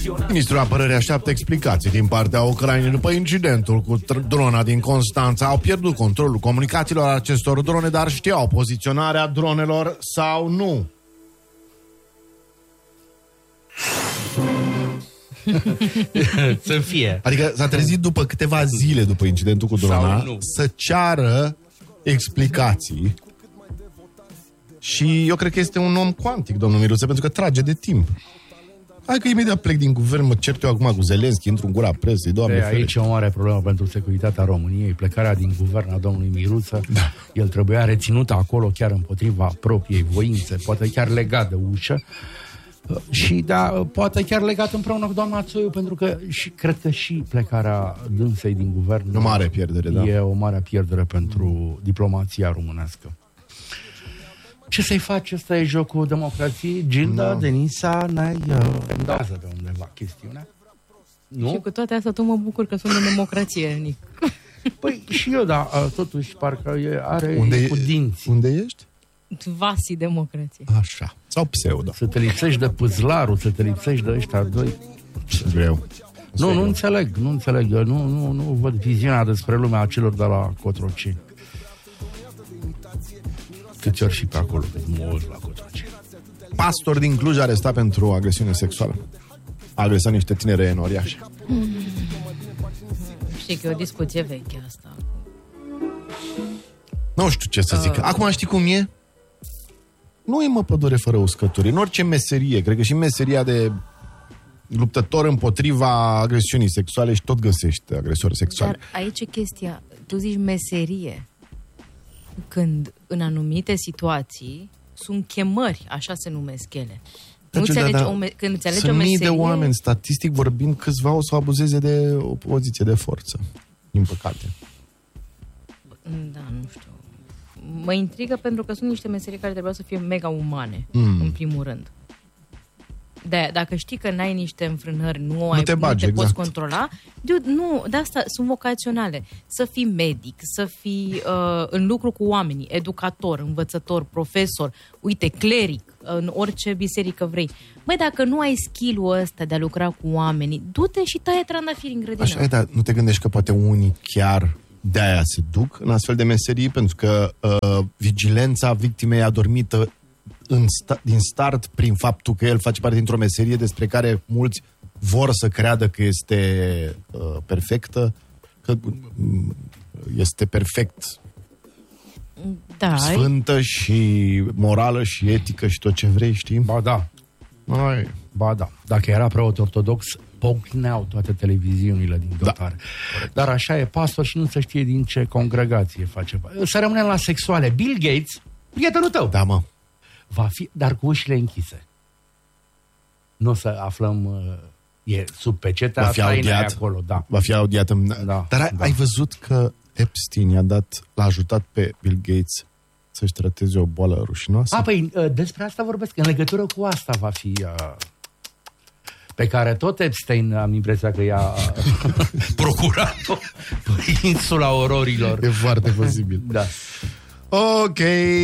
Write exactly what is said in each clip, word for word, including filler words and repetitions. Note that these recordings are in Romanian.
Ministrul Apărării așteaptă explicații din partea Ucrainei după incidentul cu drona din Constanța. Au pierdut controlul comunicațiilor acestor drone, dar știau poziționarea dronelor sau nu? Să fie. Adică s-a trezit după câteva zile după incidentul cu drona să ceară explicații. Și eu cred că este un om cuantic, domnul Miruță, pentru că trage de timp. Hai că imediat plec din guvern, mă cert eu acum cu Zelenski, intru în gura presei, Doamne ferește. Aici e o mare problemă pentru securitatea României, plecarea din guvern a domnului Miruță. Da. El trebuia reținut acolo chiar împotriva propriei voințe, poate chiar legat de ușă. Și da, poate chiar legat împreună cu doamna Țoiu, pentru că și cred că și plecarea dânsei din guvern o mare pierdere, da. E o mare pierdere pentru mm. diplomația românească. Ce să-i faci? Ăsta e jocul democrației. Gilda, no. Denisa, n-ai îndază de undeva chestiunea? Nu? Și cu toate astea tu mă bucur că sunt în democrație, Nic. Păi și eu, da, totuși parcă are unde cu dinți. Unde ești? Vasi democrație. Așa. Sau pseudo. Să te lipsești de Pâzlaru, să te lipsești de ăștia doi. Ce greu. Nu, nu înțeleg, nu înțeleg. Eu nu, nu, nu văd viziunea despre lumea celor de la Cotroceni. Câți ori și pe acolo, cât mult la Cotroceni. Pastor din Cluj arestat pentru agresiune sexuală. A agresat niște tinere enoriașe. Hmm. Știi că e o discuție veche asta. Nu știu ce să zic. Uh. Acum știi cum e? Nu e mă pădure fără uscături. În orice meserie, cred că și meseria de luptător împotriva agresiunii sexuale și tot găsești agresori sexuali. Dar aici e chestia. Tu zici meserie. Când în anumite situații sunt chemări, așa se numesc ele. Nu înțelegi da, o me- când înțelegi sunt o meserie... mii de oameni, statistic vorbind, câțiva o să abuzeze de o poziție de forță. Din păcate. Da, nu știu. Mă intrigă pentru că sunt niște meserii care trebuia să fie mega umane, mm. în primul rând. De, dacă știi că n-ai niște înfrânări, nu, nu ai, te, bagi, nu te exact. poți controla, dude, nu, de asta sunt vocaționale. Să fii medic, să fii uh, în lucru cu oamenii, educator, învățător, profesor, uite, cleric, în orice biserică vrei. Măi, dacă nu ai skill-ul ăsta de a lucra cu oamenii, du-te și taie trandafiri în grădină. Așa e, dar nu te gândești că poate unii chiar de-aia se duc în astfel de meserii, pentru că uh, vigilența victimei adormită în sta- din start, prin faptul că el face parte dintr-o meserie despre care mulți vor să creadă că este uh, perfectă, că uh, este perfect da, sfântă și morală și etică și tot ce vrei, știi? Ba da. Ai. Ba da. Dacă era preot ortodox, pocneau toate televiziunile din dotare. Da. Dar așa e, pastor și nu se știe din ce congregație face. Să rămânem la sexuale. Bill Gates, prietenul tău. Da, mă. Va fi, dar cu ușile închise. Nu o să aflăm, e sub pecetea audiat acolo, da. Va fi audiat. În... Da, dar ai, da. ai văzut că Epstein i-a dat, l-a ajutat pe Bill Gates să-și trateze o boală rușinoasă? A, păi despre asta vorbesc. În legătură cu asta va fi... Uh, pe care tot Epstein, am impresia că i-a procurat-o pe insula ororilor. E foarte posibil. Da. Ok.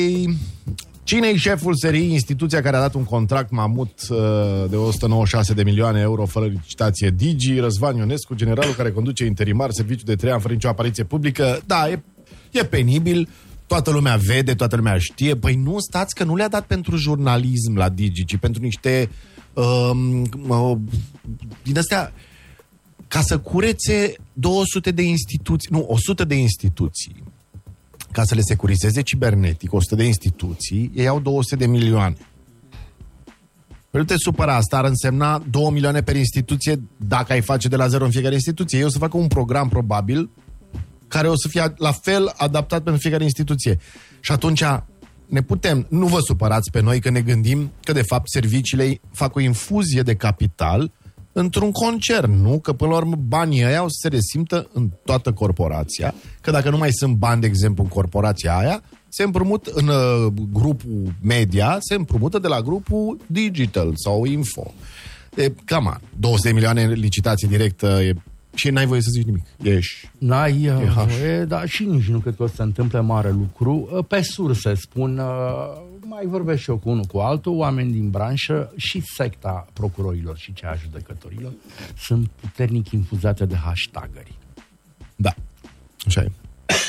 Cine-i șeful S R I, instituția care a dat un contract mamut uh, de o sută nouăzeci și șase de milioane euro fără licitație? Digi, Răzvan Ionescu, generalul care conduce interimar serviciul de trei ani fără nicio apariție publică. Da, e, e penibil, toată lumea vede, toată lumea știe. Păi nu, stați că nu le-a dat pentru jurnalism la Digi, ci pentru niște um, uh, din astea, ca să curețe două sute de instituții, nu, o sută de instituții. Ca să le securizeze cibernetic, o sută de instituții, ei au două sute de milioane. Păi nu te supăra, asta ar însemna două milioane per instituție dacă ai face de la zero în fiecare instituție. Eu o să fac un program, probabil, care o să fie la fel adaptat pentru fiecare instituție. Și atunci ne putem, nu vă supărați pe noi că ne gândim că de fapt serviciile fac o infuzie de capital într-un concern, nu? Că până la urmă banii ăia o să se resimtă în toată corporația, că dacă nu mai sunt bani, de exemplu, în corporația aia, se împrumut în uh, grupul media, se împrumută de la grupul digital sau info. E, cam două sute de milioane licitație directă e Și n-ai voie să zici nimic. Ești... N-ai E voie, dar și nici nu că tot se întâmplă mare lucru. Pe surse spun, mai vorbesc și eu cu unul cu altul, oameni din branșă și secta procurorilor și cea a judecătorilor sunt puternic infuzate de hashtagări. Da, așa e.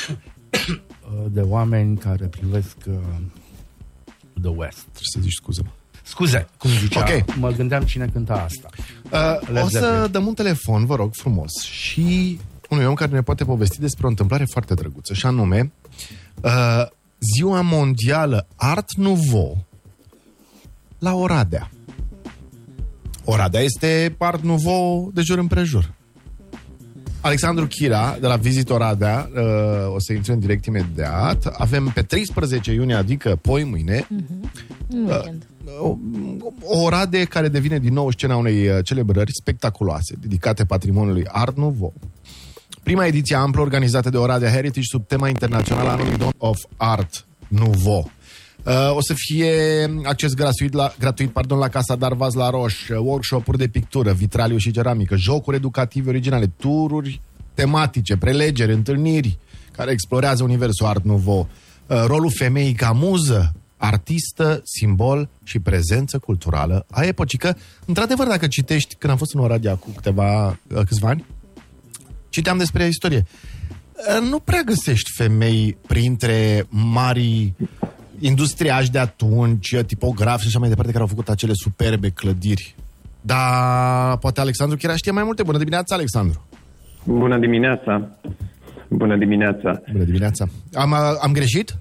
De oameni care privesc uh, The West. Trebuie să zici scuze. Scuze, cum zicea, Okay. mă gândeam cine cânta asta. Uh, o să dăm un telefon, vă rog, frumos, și unui om care ne poate povesti despre o întâmplare foarte drăguță, și anume uh, Ziua Mondială Art Nouveau la Oradea. Oradea este Art Nouveau de jur împrejur. Alexandru Chira, de la Visit Oradea, uh, o să intre în direct imediat. Avem pe treisprezece iunie, adică poi mâine, uh, o, o Oradea care devine din nou scena unei uh, celebrări spectaculoase, dedicate patrimoniului Art Nouveau. Prima ediție amplă organizată de Oradea Heritage sub tema internațională a anului of Art Nouveau. Uh, o să fie acces gratuit la, gratuit, pardon, la Casa Darvaz la Roș, workshop-uri de pictură, vitraliu și ceramică, jocuri educative originale, tururi tematice, prelegeri, întâlniri care explorează universul Art Nouveau. Uh, rolul femeii ca muză, artistă, simbol și prezență culturală a epocii. Că, într-adevăr, dacă citești, când am fost în Oradea cu câteva, uh, câțiva ani, citeam despre istorie. Uh, nu prea găsești femei printre marii industriași de atunci, tipografi și așa mai departe, care au făcut acele superbe clădiri. Dar poate Alexandru chiar știe mai multe. Bună dimineața, Alexandru! Bună dimineața! Bună dimineața! Bună dimineața! Am, am greșit?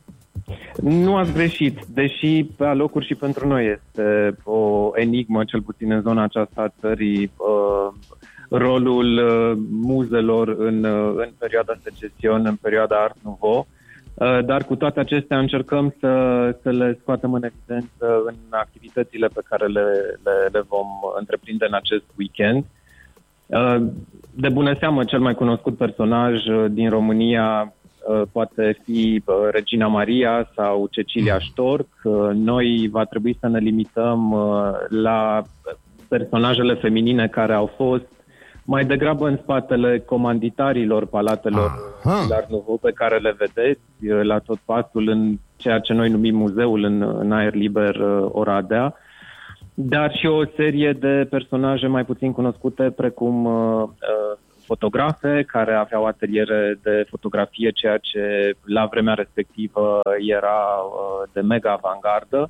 Nu ați greșit, deși pe alocuri și pentru noi este o enigmă, cel puțin în zona aceasta a țării, uh, rolul uh, muzelor în, uh, în perioada secesiune, în perioada Art Nouveau. Dar cu toate acestea încercăm să, să le scoatem în evidență în activitățile pe care le, le, le vom întreprinde în acest weekend. De bună seamă, cel mai cunoscut personaj din România poate fi Regina Maria sau Cecilia Ștorc. Noi va trebui să ne limităm la personajele feminine care au fost mai degrabă în spatele comanditarilor palatelor Art Nouveau pe care le vedeți la tot pasul în ceea ce noi numim muzeul în, în aer liber Oradea, dar și o serie de personaje mai puțin cunoscute precum uh, fotografe care aveau ateliere de fotografie, ceea ce la vremea respectivă era uh, de mega avangardă.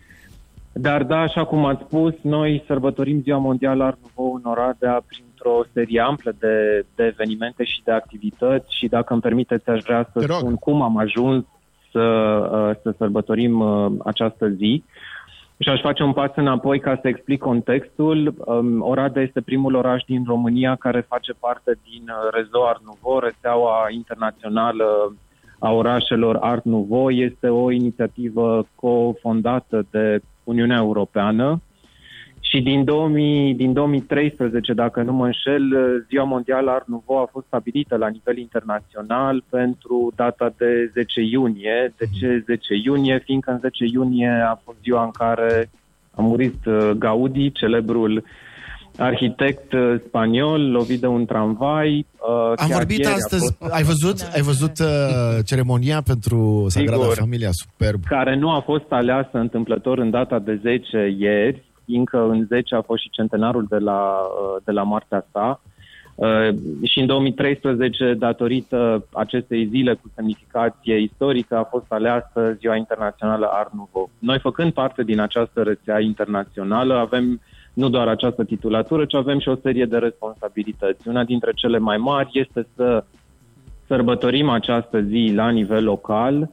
Dar da, așa cum ați spus, noi sărbătorim Ziua Mondială Art Nouveau în Oradea printr-o serie amplă de, de evenimente și de activități și dacă îmi permiteți aș vrea să spun cum am ajuns să, să sărbătorim această zi. Și aș face un pas înapoi ca să explic contextul. Oradea este primul oraș din România care face parte din Réseau Art Nouveau, rețeaua internațională a orașelor Art Nouveau. Este o inițiativă cofondată de Uniunea Europeană și din, două mii, din două mii treisprezece, dacă nu mă înșel, Ziua Mondială Art Nouveau a fost stabilită la nivel internațional pentru data de zece iunie. De ce zece iunie? Fiindcă în zece iunie a fost ziua în care a murit Gaudi, celebrul arhitect spaniol, lovit de un tramvai. Am vorbit astăzi, fost... ai văzut, da, ai văzut uh, ceremonia pentru Sagrada Sigur, Familia, superb. Care nu a fost aleasă întâmplător în data de zece ieri, fiindcă în zece a fost și centenarul de la, de la moartea sa. Uh, și în două mii treisprezece, datorită acestei zile cu semnificație istorică, a fost aleasă Ziua Internațională Art Nouveau. Noi, făcând parte din această rețea internațională, avem nu doar această titulatură, ci avem și o serie de responsabilități. Una dintre cele mai mari este să sărbătorim această zi la nivel local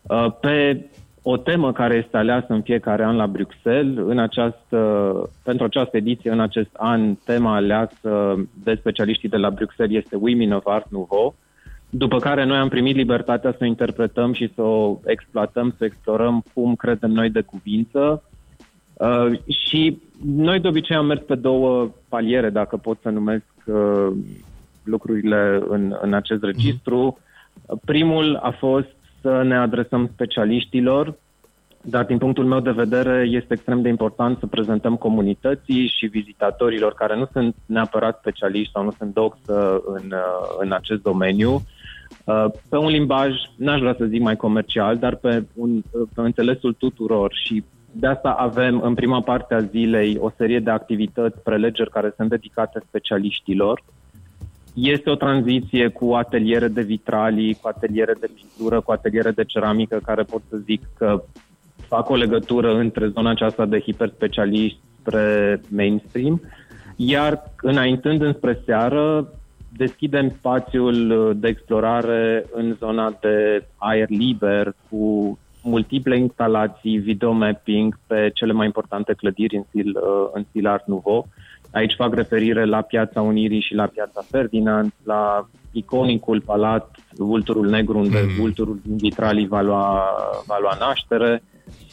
pe o temă care este aleasă în fiecare an la Bruxelles. În această, pentru această ediție, în acest an, tema aleasă de specialiștii de la Bruxelles este Women of Art Nouveau, după care noi am primit libertatea să o interpretăm și să o exploatăm, să explorăm cum credem noi de cuvință. Uh, și noi de obicei am mers pe două paliere, dacă pot să numesc uh, lucrurile în, în acest registru. Uh, primul a fost să ne adresăm specialiștilor dar din punctul meu de vedere este extrem de important să prezentăm comunității și vizitatorilor care nu sunt neapărat specialiști sau nu sunt doxă în, în acest domeniu, pe un limbaj, n-aș vrea să zic mai comercial, dar pe, un, pe înțelesul tuturor, și de asta avem în prima parte a zilei o serie de activități, prelegeri care sunt dedicate specialiștilor. Este o tranziție cu ateliere de vitralii, cu ateliere de pictură, cu ateliere de ceramică, care pot să zic că fac o legătură între zona aceasta de hiperspecialiști spre mainstream, iar înaintând înspre seară, deschidem spațiul de explorare în zona de aer liber, cu multiple instalații, videomapping pe cele mai importante clădiri în stil, în stil Art Nouveau. Aici fac referire la Piața Unirii și la Piața Ferdinand, la iconicul palat Vulturul Negru, unde mm. vulturul din vitralii va lua, va lua naștere.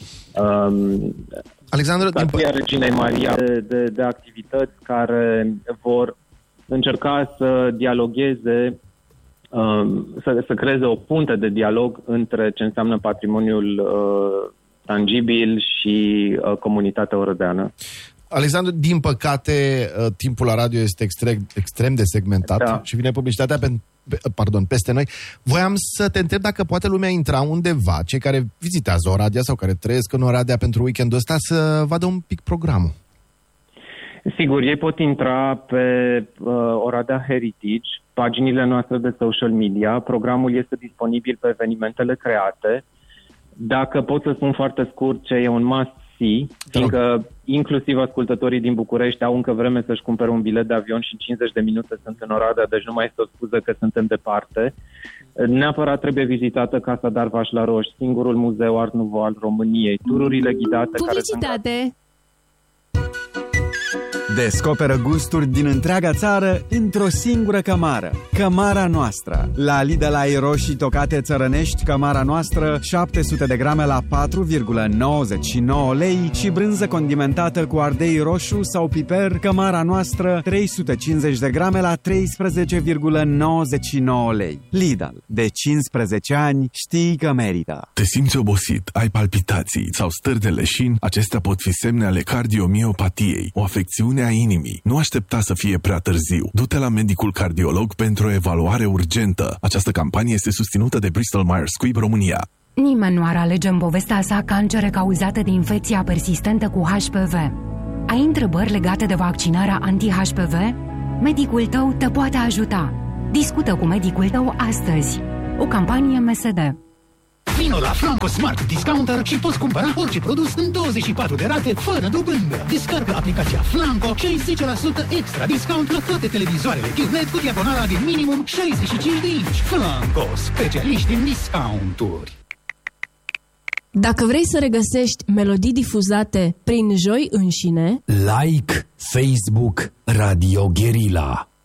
Um, Alexandru, Stația Reginei Maria, de, de, de activități care vor încerca să dialogueze, um, să, să creeze o punte de dialog între ce înseamnă patrimoniul uh, tangibil și uh, comunitatea orădeană. Alexandru, din păcate, timpul la radio este extrem, extrem de segmentat, da, și vine publicitatea pe, pardon, peste noi. Voiam să te întreb dacă poate lumea intra undeva, cei care vizitează Oradea sau care trăiesc în Oradea pentru weekendul ăsta, să vadă un pic programul. Sigur, ei pot intra pe uh, Oradea Heritage, paginile noastre de social media. Programul este disponibil pe evenimentele create. Dacă pot să spun foarte scurt ce e un must see, fiindcă inclusiv ascultătorii din București au încă vreme să-și cumpere un bilet de avion și în cincizeci de minute sunt în Oradea, deci nu mai este o scuză că suntem departe. Neapărat trebuie vizitată Casa Darvaș la Roș, singurul muzeu Art Nouveau al României, tururile ghidate. Publicitate! Care sunt... Descoperă gusturi din întreaga țară într-o singură cămară. Cămara Noastră. La Lidl ai roșii tocate țărănești Cămara Noastră șapte sute de grame la patru virgulă nouăzeci și nouă lei și brânză condimentată cu ardei roșu sau piper Cămara Noastră trei sute cincizeci de grame la treisprezece virgulă nouăzeci și nouă lei. Lidl. De cincisprezece ani știi că merită. Te simți obosit, ai palpitații sau stări de leșin? Acestea pot fi semne ale cardiomiopatiei, o afecțiune a inimii. Nu aștepta să fie prea târziu. Du-te la medicul cardiolog pentru o evaluare urgentă. Această campanie este susținută de Bristol Myers Squibb România. Nimeni nu ar alege în povestea sa cancere cauzate de infecția persistentă cu H P V. Ai întrebări legate de vaccinarea anti-H P V? Medicul tău te poate ajuta. Discută cu medicul tău astăzi. O campanie M S D. Vino la Flanco Smart Discounter și poți cumpăra orice produs în douăzeci și patru de rate fără dobândă. Descarcă aplicația Flanco și ai zece la sută extra discount la toate televizoarele Q-net cu diagonala de minimum șaizeci și cinci de inci. Flanco, specialiști în discounturi. Dacă vrei să regăsești melodii difuzate prin joi înșine, like Facebook Radio Guerilla.